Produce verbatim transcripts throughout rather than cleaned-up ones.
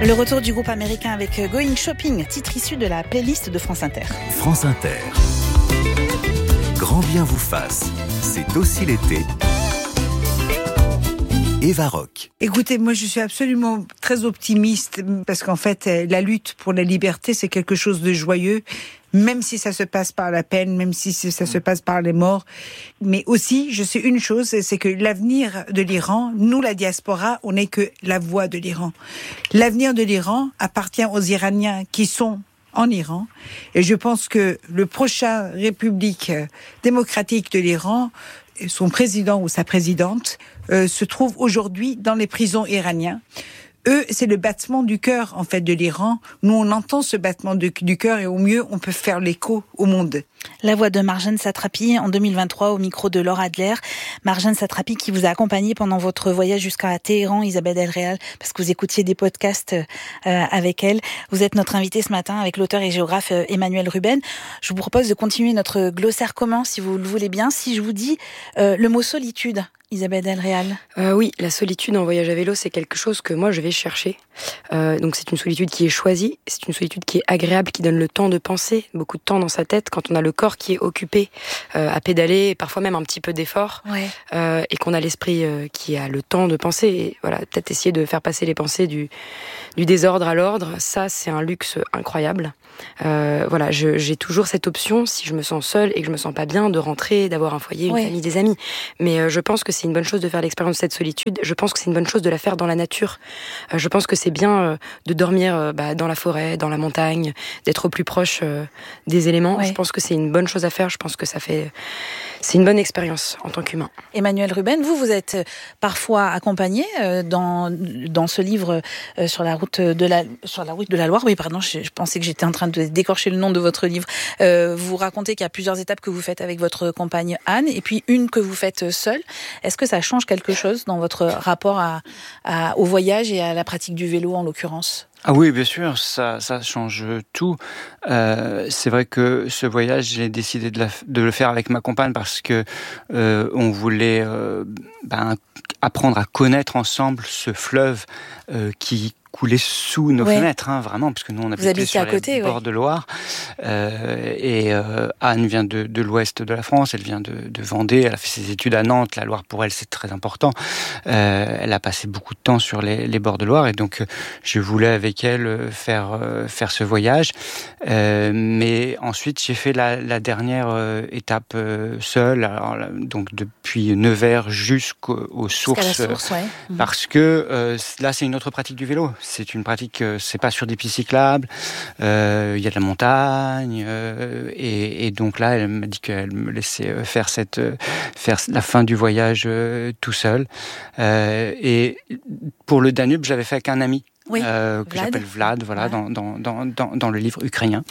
Le retour du groupe américain avec Going Shopping, titre issu de la playlist de France Inter. France Inter. Grand bien vous fasse, c'est aussi l'été. Eva Rock. Écoutez, moi je suis absolument très optimiste parce qu'en fait la lutte pour la liberté c'est quelque chose de joyeux, même si ça se passe par la peine, même si ça se passe par les morts. Mais aussi, je sais une chose, c'est que l'avenir de l'Iran, nous la diaspora, on n'est que la voix de l'Iran. L'avenir de l'Iran appartient aux Iraniens qui sont en Iran. Et je pense que le prochain République démocratique de l'Iran, son président ou sa présidente, euh, se trouve aujourd'hui dans les prisons iraniennes. Eux, c'est le battement du cœur, en fait, de l'Iran. Nous, on entend ce battement du, du cœur et au mieux, on peut faire l'écho au monde. La voix de Marjane Satrapi en deux mille vingt-trois au micro de Laura Adler. Marjane Satrapi qui vous a accompagné pendant votre voyage jusqu'à Téhéran, Isabelle El-Réal, parce que vous écoutiez des podcasts euh, avec elle. Vous êtes notre invitée ce matin avec l'auteur et géographe euh, Emmanuel Ruben. Je vous propose de continuer notre glossaire commun, si vous le voulez bien. Si je vous dis euh, le mot solitude, Isabelle El-Réal. Euh, oui, la solitude en voyage à vélo, c'est quelque chose que moi je vais chercher. Euh, donc c'est une solitude qui est choisie, c'est une solitude qui est agréable, qui donne le temps de penser, beaucoup de temps dans sa tête, quand on a le corps qui est occupé euh, à pédaler, et parfois même un petit peu d'effort, Ouais. euh, et qu'on a l'esprit euh, qui a le temps de penser. Et voilà, peut-être essayer de faire passer les pensées du, du désordre à l'ordre, ça c'est un luxe incroyable. Euh, voilà, je, j'ai toujours cette option, si je me sens seule et que je me sens pas bien, de rentrer, d'avoir un foyer, une Ouais. famille, des amis. Mais euh, je pense que c'est une bonne chose de faire l'expérience de cette solitude. Je pense que c'est une bonne chose de la faire dans la nature. Euh, je pense que c'est bien euh, de dormir euh, bah, dans la forêt, dans la montagne, d'être au plus proche euh, des éléments. Ouais. Je pense que c'est une bonne chose à faire. Je pense que ça fait, c'est une bonne expérience en tant qu'humain. Emmanuel Ruben, vous, vous êtes parfois accompagné euh, dans, dans ce livre euh, sur la route de la, sur la route de la Loire. Oui, pardon, je, je pensais que j'étais en train de décorcher le nom de votre livre. Euh, vous racontez qu'il y a plusieurs étapes que vous faites avec votre compagne Anne et puis une que vous faites seule. Est-ce que ça change quelque chose dans votre rapport à, à, au voyage et à la pratique du vélo en l'occurrence ? Ah oui, bien sûr, ça, ça change tout. Euh, c'est vrai que ce voyage, j'ai décidé de, la, de le faire avec ma compagne parce que euh, on voulait euh, ben, apprendre à connaître ensemble ce fleuve euh, qui coulait sous nos ouais. fenêtres, hein, vraiment, parce que nous on habitait sur à les côté, bords ouais. de Loire. Euh, et euh, Anne vient de, de l'ouest de la France, elle vient de, de Vendée, elle a fait ses études à Nantes. La Loire pour elle c'est très important. Euh, elle a passé beaucoup de temps sur les, les bords de Loire et donc euh, je voulais avec elle faire euh, faire ce voyage. Euh, mais ensuite j'ai fait la, la dernière euh, étape euh, seule, alors, là, donc depuis Nevers jusqu'aux aux sources, Jusqu'à la source, ouais. euh, parce que euh, là c'est une autre pratique du vélo. C'est une pratique, euh, c'est pas sur des pistes cyclables. Il euh, y a de la montagne euh, et, et donc là, elle m'a dit qu'elle me laissait faire cette, faire la fin du voyage euh, tout seul. Euh, et pour le Danube, j'avais fait avec un ami. Oui, euh, que Vlad. j'appelle Vlad, voilà, Ouais. dans, dans, dans, dans, dans le livre ukrainien.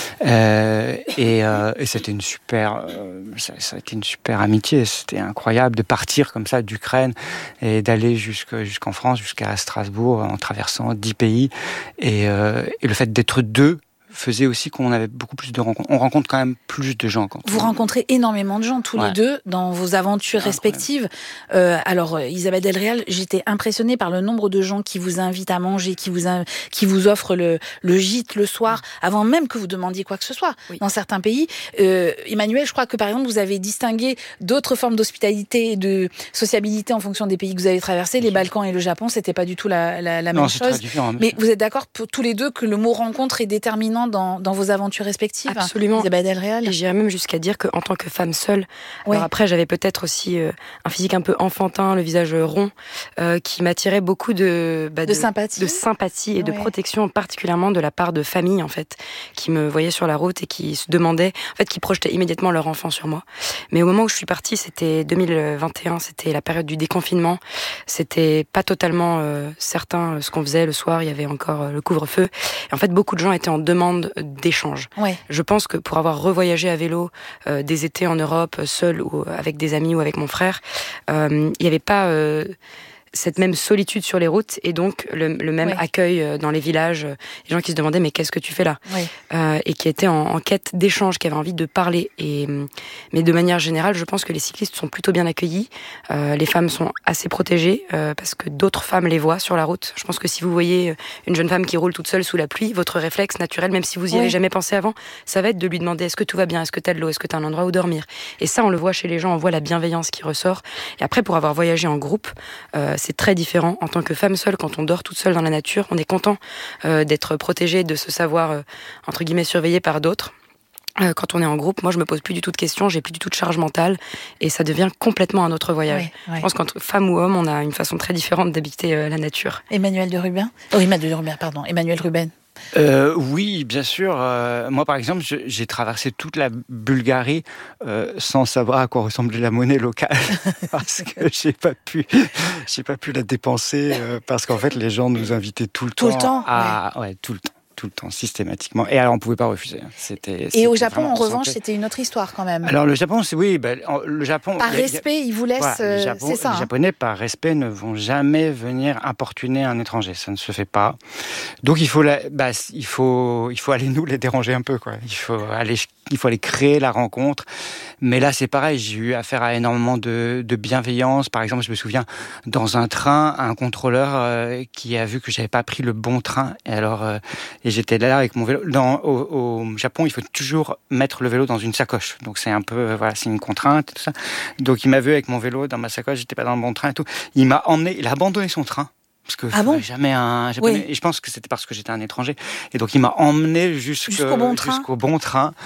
Euh, et, euh, et c'était une super, euh, ça, ça a été une super amitié. C'était incroyable de partir comme ça d'Ukraine et d'aller jusque, jusqu'en France, jusqu'à Strasbourg, en traversant dix pays. Et, euh, et le fait d'être deux faisait aussi qu'on avait beaucoup plus de rencontres. On rencontre quand même plus de gens. Quand Vous on... rencontrez énormément de gens, tous ouais. les deux, dans vos aventures ah, respectives. Euh, alors, Isabelle El-Réal, j'étais impressionnée par le nombre de gens qui vous invitent à manger, qui vous, in... qui vous offrent le, le gîte le soir, avant même que vous demandiez quoi que ce soit. Oui. Dans certains pays, euh, Emmanuel, je crois que par exemple, vous avez distingué d'autres formes d'hospitalité et de sociabilité en fonction des pays que vous avez traversés. Les Balkans et le Japon, c'était pas du tout la, la, la non, même c'est chose. Très différent, mais... mais vous êtes d'accord tous les deux que le mot rencontre est déterminant Dans, dans vos aventures respectives. Absolument. Isabelle El-Réal. Et j'irais même jusqu'à dire qu'en tant que femme seule, ouais. alors après j'avais peut-être aussi euh, un physique un peu enfantin, le visage rond, euh, qui m'attirait beaucoup de, bah, de, de sympathie, de sympathie et ouais. de protection, particulièrement de la part de familles en fait, qui me voyaient sur la route et qui se demandaient, en fait, qui projetaient immédiatement leur enfant sur moi. Mais au moment où je suis partie, c'était deux mille vingt et un, c'était la période du déconfinement. C'était pas totalement euh, certain ce qu'on faisait le soir. Il y avait encore euh, le couvre-feu. Et en fait, beaucoup de gens étaient en demande d'échange. Ouais. Je pense que pour avoir revoyagé à vélo euh, des étés en Europe, seul ou avec des amis ou avec mon frère, euh, il n'y avait pas... Euh, cette même solitude sur les routes et donc le, le même oui. accueil dans les villages, les gens qui se demandaient mais qu'est-ce que tu fais là oui. euh, et qui étaient en, en quête d'échange, qui avaient envie de parler. Et, mais de manière générale, je pense que les cyclistes sont plutôt bien accueillis. Euh, les femmes sont assez protégées euh, parce que d'autres femmes les voient sur la route. Je pense que si vous voyez une jeune femme qui roule toute seule sous la pluie, votre réflexe naturel, même si vous y oui. avez jamais pensé avant, ça va être de lui demander est-ce que tout va bien, est-ce que tu as de l'eau, est-ce que tu as un endroit où dormir. Et ça, on le voit chez les gens, on voit la bienveillance qui ressort. Et après, pour avoir voyagé en groupe, euh, c'est très différent. En tant que femme seule, quand on dort toute seule dans la nature, on est content euh, d'être protégée, de se savoir, euh, entre guillemets, surveillée par d'autres. Euh, quand on est en groupe, moi je me pose plus du tout de questions, j'ai plus du tout de charge mentale et ça devient complètement un autre voyage. Oui, oui. Je pense qu'entre femme ou homme, on a une façon très différente d'habiter euh, la nature. Emmanuel de Rubin Oh, Emmanuel de Rubin, pardon. Emmanuel Ruben. Euh, oui, bien sûr. Euh, moi, par exemple, je, j'ai traversé toute la Bulgarie euh, sans savoir à quoi ressemblait la monnaie locale parce que j'ai pas pu, j'ai pas pu la dépenser euh, parce qu'en fait, les gens nous invitaient tout le tout temps. Tout le temps. À, ouais. ouais, tout le temps. Tout le temps, systématiquement. Et alors, on ne pouvait pas refuser. C'était, et c'était au Japon, en revanche, santé. C'était une autre histoire quand même. Alors, le Japon, c'est oui. Ben, le Japon. Par y a, respect, ils vous laissent. Voilà, les Japon, c'est ça. Les hein. Japonais, par respect, ne vont jamais venir importuner un étranger. Ça ne se fait pas. Donc, il faut, la, bah, il faut, il faut aller nous les déranger un peu, quoi. Il faut aller, il faut aller créer la rencontre. Mais là, c'est pareil. J'ai eu affaire à énormément de, de bienveillance. Par exemple, je me souviens dans un train, un contrôleur euh, qui a vu que j'avais pas pris le bon train. Et alors, euh, et j'étais là avec mon vélo. Dans, au, au Japon, il faut toujours mettre le vélo dans une sacoche. Donc c'est un peu, euh, voilà, c'est une contrainte et tout ça. Donc il m'a vu avec mon vélo dans ma sacoche, j'étais pas dans le bon train et tout. Il m'a emmené, il a abandonné son train. Parce que ah bon jamais un Japonais. Oui. Et je pense que c'était parce que j'étais un étranger. Et donc il m'a emmené jusqu'au, jusqu'au bon train, jusqu'au bon train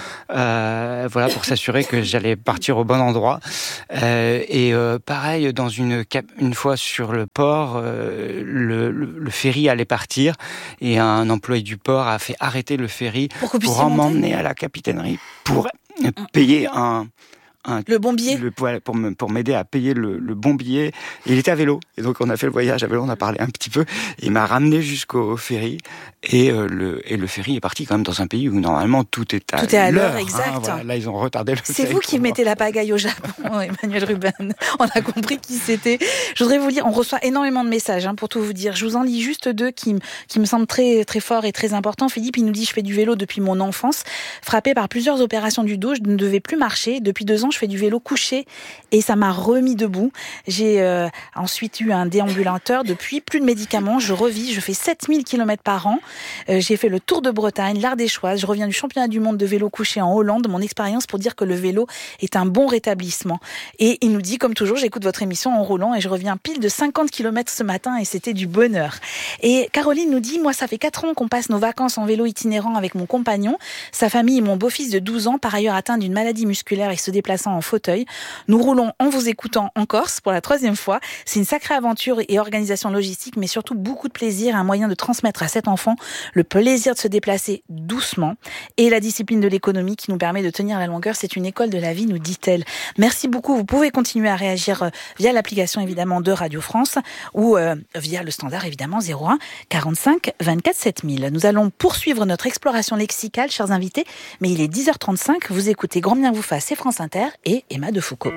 euh, voilà, pour s'assurer que j'allais partir au bon endroit. Euh, et euh, pareil, dans une, cap- une fois sur le port, euh, le, le, le ferry allait partir et un employé du port a fait arrêter le ferry pour, pour m'emmener à la capitainerie pour mmh. payer un... Un, le bon billet le, pour, me, pour m'aider à payer le, le bon billet. Et il était à vélo. Et donc, on a fait le voyage à vélo, on a parlé un petit peu. Et il m'a ramené jusqu'au ferry. Et, euh, le, et le ferry est parti quand même dans un pays où, normalement, tout est à, tout est à l'heure. l'heure, exact. Hein, voilà. Là, ils ont retardé le C'est ferry. C'est vous qui mettez la pagaille au Japon, Emmanuel Ruben. On a compris qui c'était. Je voudrais vous lire, on reçoit énormément de messages, hein, pour tout vous dire. Je vous en lis juste deux qui, qui me semblent très, très forts et très importants. Philippe, il nous dit, je fais du vélo depuis mon enfance. Frappé par plusieurs opérations du dos, je ne devais plus marcher. Depuis deux ans, je fais du vélo couché. Et ça m'a remis debout. J'ai euh, ensuite eu un déambulateur. Depuis, plus de médicaments. Je revis. Je fais sept mille kilomètres par an. Euh, j'ai fait le Tour de Bretagne, l'Ardéchoise. Je reviens du championnat du monde de vélo couché en Hollande. Mon expérience pour dire que le vélo est un bon rétablissement. Et il nous dit, comme toujours, j'écoute votre émission en roulant et je reviens pile de cinquante kilomètres ce matin et c'était du bonheur. Et Caroline nous dit, moi, ça fait quatre ans qu'on passe nos vacances en vélo itinérant avec mon compagnon, sa famille et mon beau-fils de douze ans, par ailleurs atteint d'une maladie musculaire et se déplaçant en fauteuil. Nous roulons en vous écoutant en Corse pour la troisième fois. C'est une sacrée aventure et organisation logistique, mais surtout beaucoup de plaisir, un moyen de transmettre à cet enfant le plaisir de se déplacer doucement et la discipline de l'économie qui nous permet de tenir la longueur. C'est une école de la vie, nous dit-elle. Merci beaucoup. Vous pouvez continuer à réagir via l'application évidemment de Radio France ou euh, via le standard évidemment zéro un quarante-cinq vingt-quatre sept mille. Nous allons poursuivre notre exploration lexicale, chers invités, mais il est dix heures trente-cinq. Vous écoutez Grand Bien vous fasse, c'est France Inter et Emma de Foucault.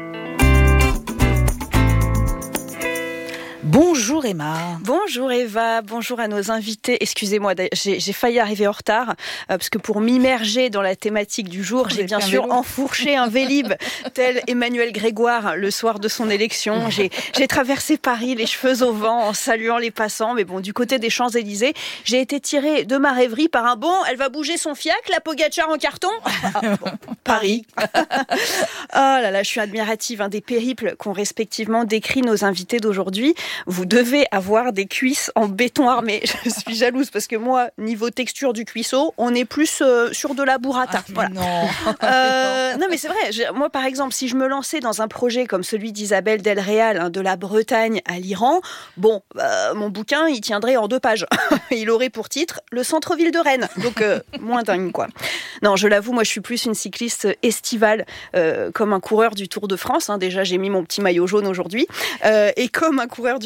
Bonjour Emma. Bonjour Eva, bonjour à nos invités. Excusez-moi, j'ai, j'ai failli arriver en retard, euh, parce que pour m'immerger dans la thématique du jour, j'ai bien sûr vélo. enfourché un Vélib, tel Emmanuel Grégoire le soir de son élection. J'ai, j'ai traversé Paris, les cheveux au vent, en saluant les passants, mais bon, du côté des Champs-Élysées, j'ai été tirée de ma rêverie par un bon, elle va bouger son fiac, la Pogacar en carton. Ah, bon, Paris. Oh là là, je suis admirative hein, des périples qu'ont respectivement décrit nos invités d'aujourd'hui. Vous devez avoir des cuisses en béton armé. Je suis jalouse parce que moi, niveau texture du cuisseau, on est plus euh, sur de la burrata. Ah, voilà. Non. Euh, non, mais c'est vrai. Je, moi, par exemple, si je me lançais dans un projet comme celui d'Isabelle Del Real, hein, de la Bretagne à l'Iran, bon, euh, mon bouquin, il tiendrait en deux pages. Il aurait pour titre le centre-ville de Rennes. Donc, euh, moins dingue, quoi. Non, je l'avoue, moi, je suis plus une cycliste estivale, euh, comme un coureur du Tour de France. Hein. Déjà, j'ai mis mon petit maillot jaune aujourd'hui. Euh, et comme un coureur du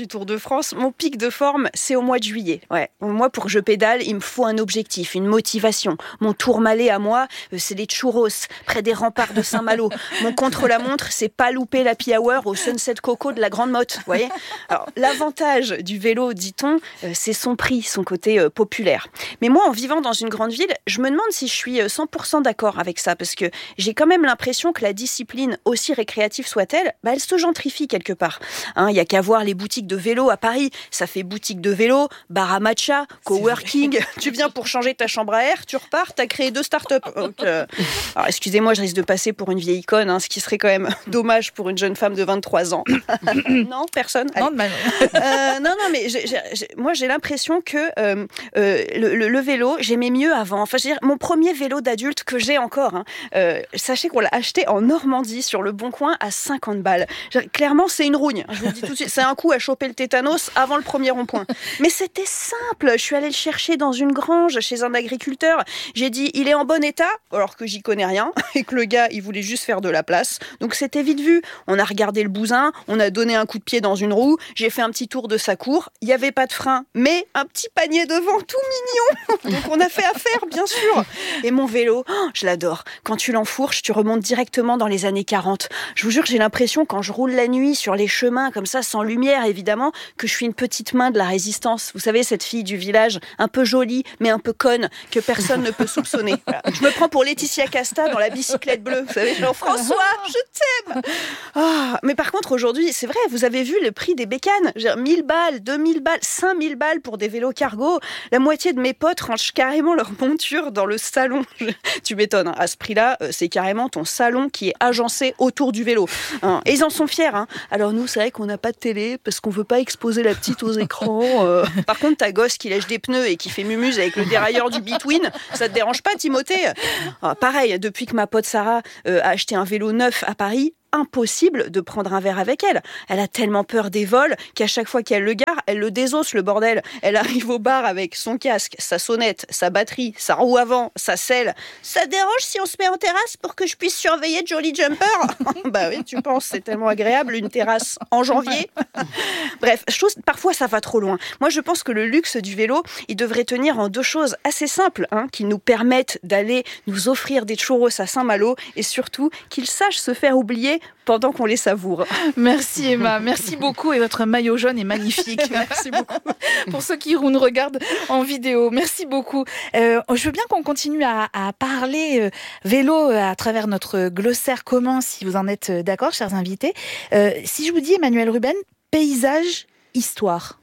du Tour de France, mon pic de forme, c'est au mois de juillet. Ouais. Moi, pour que je pédale, il me faut un objectif, une motivation. Mon Tourmalet à moi, c'est les churros, près des remparts de Saint-Malo. Mon contre-la-montre, c'est pas louper l'happy hour au Sunset Coco de la Grande Motte. Vous voyez ? Alors, l'avantage du vélo, dit-on, c'est son prix, son côté euh, populaire. Mais moi, en vivant dans une grande ville, je me demande si je suis cent pour cent d'accord avec ça, parce que j'ai quand même l'impression que la discipline, aussi récréative soit-elle, bah, elle se gentrifie quelque part. Hein, y a qu'à voir les boutiques de vélo à Paris. Ça fait boutique de vélo, bar à matcha, coworking. Tu viens pour changer ta chambre à air, tu repars, t'as créé deux startups. Donc, euh... Alors, excusez-moi, je risque de passer pour une vieille icône, hein, ce qui serait quand même dommage pour une jeune femme de vingt-trois ans. Non, personne. Non, de euh, non, non, mais j'ai, j'ai, moi, j'ai l'impression que euh, euh, le, le, le vélo, j'aimais mieux avant. Enfin, je veux dire, mon premier vélo d'adulte que j'ai encore, hein, euh, sachez qu'on l'a acheté en Normandie sur le Bon Coin à cinquante balles. Clairement, c'est une rougne. Je vous le dis tout de suite, c'est un coup à choper le tétanos avant le premier rond-point. Mais c'était simple. Je suis allée le chercher dans une grange chez un agriculteur. J'ai dit, il est en bon état, alors que j'y connais rien, et que le gars, il voulait juste faire de la place. Donc c'était vite vu. On a regardé le bousin, on a donné un coup de pied dans une roue, j'ai fait un petit tour de sa cour. Il n'y avait pas de frein, mais un petit panier devant tout mignon. Donc on a fait affaire, bien sûr. Et mon vélo, oh, je l'adore. Quand tu l'enfourches, tu remontes directement dans les années quarante. Je vous jure, j'ai l'impression, quand je roule la nuit sur les chemins, comme ça, sans lumière, évidemment, que je suis une petite main de la résistance. Vous savez, cette fille du village, un peu jolie, mais un peu conne, que personne ne peut soupçonner. Voilà. Je me prends pour Laetitia Casta dans la bicyclette bleue. Vous savez, genre, François, je t'aime. Oh, mais par contre, aujourd'hui, c'est vrai, vous avez vu le prix des bécanes. J'ai mille balles, deux mille balles, cinq mille balles pour des vélos cargo. La moitié de mes potes rangent carrément leur monture dans le salon. Tu m'étonnes, hein. À ce prix-là, c'est carrément ton salon qui est agencé autour du vélo. Hein. Et ils en sont fiers. Hein. Alors nous, c'est vrai qu'on n'a pas de télé parce qu'on veut pas exposer la petite aux écrans. Euh. Par contre, ta gosse qui lèche des pneus et qui fait mumuse avec le dérailleur du Between, ça te dérange pas, Timothée? Ah, pareil, depuis que ma pote Sarah euh, a acheté un vélo neuf à Paris, impossible de prendre un verre avec elle. Elle a tellement peur des vols qu'à chaque fois qu'elle le gare, elle le désosse, le bordel. Elle arrive au bar avec son casque, sa sonnette, sa batterie, sa roue avant, sa selle. Ça dérange si on se met en terrasse pour que je puisse surveiller Jolly Jumper? Bah oui, tu penses, c'est tellement agréable, une terrasse en janvier. Bref, je trouve parfois ça va trop loin. Moi, je pense que le luxe du vélo, il devrait tenir en deux choses assez simples, hein, qui nous permettent d'aller nous offrir des churros à Saint-Malo et surtout qu'il sache se faire oublier pendant qu'on les savoure. Merci Emma, merci beaucoup, et votre maillot jaune est magnifique. Merci beaucoup pour ceux qui nous regardent en vidéo. Merci beaucoup. Euh, je veux bien qu'on continue à, à parler euh, vélo à travers notre glossaire commun, si vous en êtes d'accord, chers invités. Euh, si je vous dis, Emmanuel Ruben, paysage, histoire.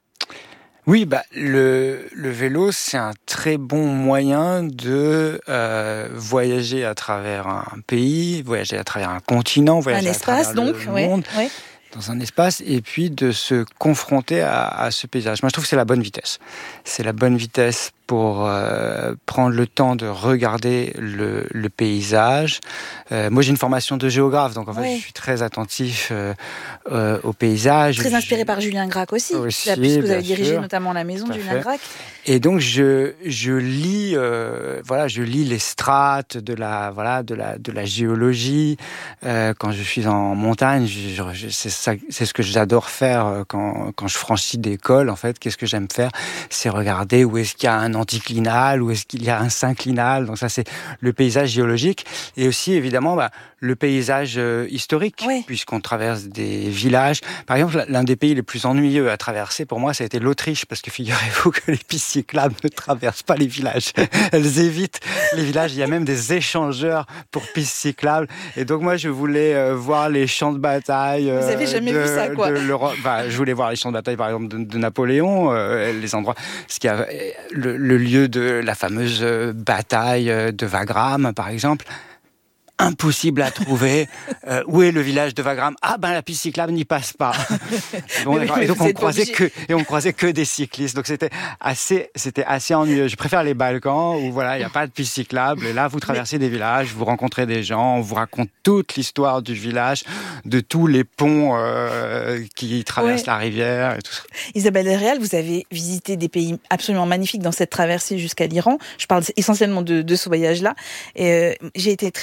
Oui, bah le, le vélo, c'est un très bon moyen de euh, voyager à travers un pays, voyager à travers un continent, voyager un espace, à travers donc, le ouais, monde, ouais. dans un espace, et puis de se confronter à, à ce paysage. Moi, je trouve que c'est la bonne vitesse. C'est la bonne vitesse pour euh, prendre le temps de regarder le, le paysage. Euh, moi, j'ai une formation de géographe, donc en fait, ouais. je suis très attentif euh, euh, au paysage. Très inspiré je... par Julien Gracq aussi, aussi puisque vous avez dirigé sûr. notamment la maison de Julien fait. Gracq. Et donc, je je lis, euh, voilà, je lis les strates de la, voilà, de la de la géologie. Euh, quand je suis en montagne, je, je, c'est ça, c'est ce que j'adore faire quand quand je franchis des cols. En fait, qu'est-ce que j'aime faire, c'est regarder où est-ce qu'il y a un anticlinal, où est-ce qu'il y a un synclinal. Donc ça, c'est le paysage géologique. Et aussi, évidemment, bah, le paysage euh, historique, oui. puisqu'on traverse des villages. Par exemple, l'un des pays les plus ennuyeux à traverser, pour moi, ça a été l'Autriche, parce que figurez-vous que les pistes cyclables ne traversent pas les villages. Elles évitent les villages. Il y a même des échangeurs pour pistes cyclables. Et donc, moi, je voulais euh, voir les champs de bataille. Euh, Vous avez jamais de, vu ça, quoi. Enfin, je voulais voir les champs de bataille, par exemple, de, de Napoléon, euh, les endroits, ce qui a le, le lieu de la fameuse bataille de Wagram, par exemple. Impossible à trouver. Euh, où est le village de Wagram? Ah ben la piste cyclable n'y passe pas. Bon, oui, et donc on croisait obligé. que et on croisait que des cyclistes. Donc c'était assez c'était assez ennuyeux. Je préfère les Balkans où voilà il y a pas de piste cyclable. Et là vous traversez des villages, vous rencontrez des gens, on vous raconte toute l'histoire du village, de tous les ponts euh, qui traversent ouais. la rivière et tout ça. Isabelle Desréal, vous avez visité des pays absolument magnifiques dans cette traversée jusqu'à l'Iran. Je parle essentiellement de, de ce voyage-là. Et euh, j'ai été très marquée par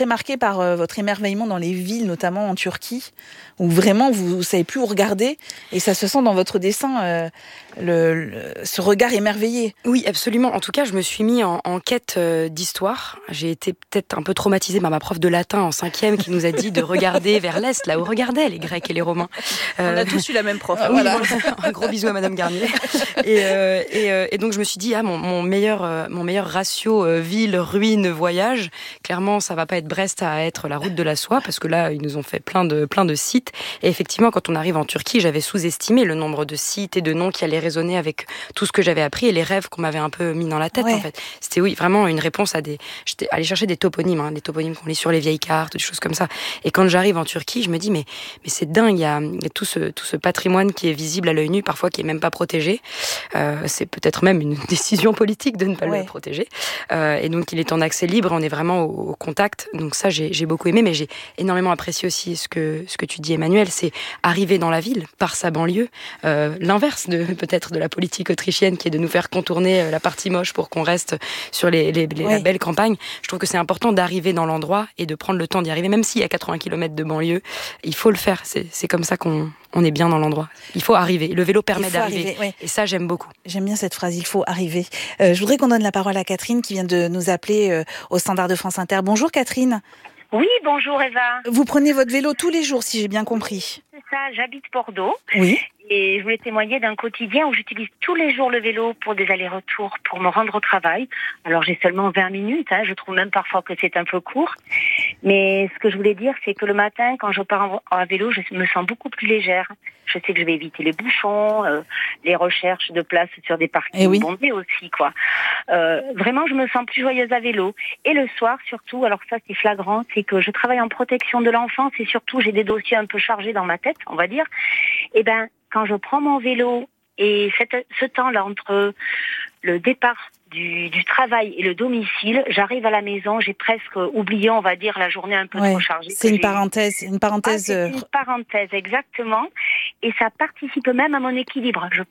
par euh, votre émerveillement dans les villes, notamment en Turquie, où vraiment vous ne savez plus où regarder, et ça se sent dans votre dessin, euh, le, le, ce regard émerveillé. Oui, absolument. En tout cas, je me suis mis en, en quête euh, d'histoire. J'ai été peut-être un peu traumatisée par ma prof de latin en cinquième qui nous a dit de regarder vers l'Est, là où regardaient les Grecs et les Romains. Euh, On a tous eu la même prof. Euh, oui, voilà. Un gros bisou à Madame Garnier. Et, euh, et, euh, et donc, je me suis dit, ah, mon, mon, meilleur, euh, mon meilleur ratio euh, ville, ruine, voyage, clairement, ça va pas être Brest à être la route de la soie, parce que là, ils nous ont fait plein de, plein de sites. Et effectivement, quand on arrive en Turquie, j'avais sous-estimé le nombre de sites et de noms qui allaient résonner avec tout ce que j'avais appris et les rêves qu'on m'avait un peu mis dans la tête, ouais. en fait. C'était, oui, vraiment une réponse à des... J'étais allée chercher des toponymes, hein, des toponymes qu'on lit sur les vieilles cartes, des choses comme ça. Et quand j'arrive en Turquie, je me dis, mais, mais c'est dingue, il y a, il y a tout, ce, tout ce patrimoine qui est visible à l'œil nu, parfois qui est même pas protégé. Euh, c'est peut-être même une décision politique de ne pas ouais. le protéger. Euh, et donc, il est en accès libre, on est vraiment au, au contact. Donc ça, j'ai, j'ai beaucoup aimé, mais j'ai énormément apprécié aussi ce que, ce que tu dis, Emmanuel, c'est arriver dans la ville par sa banlieue, euh, l'inverse de peut-être de la politique autrichienne qui est de nous faire contourner la partie moche pour qu'on reste sur les, les, les, oui. la belle campagne. Je trouve que c'est important d'arriver dans l'endroit et de prendre le temps d'y arriver, même s'il y a quatre-vingts kilomètres de banlieue, il faut le faire. C'est, c'est comme ça qu'on on est bien dans l'endroit. Il faut arriver. Le vélo permet d'arriver. Arriver, oui. Et ça, j'aime beaucoup. J'aime bien cette phrase, il faut arriver. Euh, je voudrais qu'on donne la parole à Catherine qui vient de nous appeler euh, au standard de France Inter. Bonjour Catherine. Oui, bonjour Eva. Vous prenez votre vélo tous les jours, si j'ai bien compris. C'est ça, j'habite Bordeaux. Oui. Et je voulais témoigner d'un quotidien où j'utilise tous les jours le vélo pour des allers-retours, pour me rendre au travail. Alors j'ai seulement vingt minutes, hein, je trouve même parfois que c'est un peu court. Mais ce que je voulais dire, c'est que le matin, quand je pars à vélo, je me sens beaucoup plus légère. Je sais que je vais éviter les bouchons, euh, les recherches de place sur des parkings oui. bondés aussi, quoi. Euh, vraiment, je me sens plus joyeuse à vélo. Et le soir, surtout, alors ça c'est flagrant, c'est que je travaille en protection de l'enfance et surtout j'ai des dossiers un peu chargés dans ma tête, on va dire. Et ben, quand je prends mon vélo et cette, ce temps-là entre le départ du, du travail et le domicile, j'arrive à la maison, j'ai presque oublié, on va dire, la journée un peu ouais, trop chargée. C'est une parenthèse, une parenthèse. Ah, c'est une parenthèse, exactement. Et ça participe même à mon équilibre. Je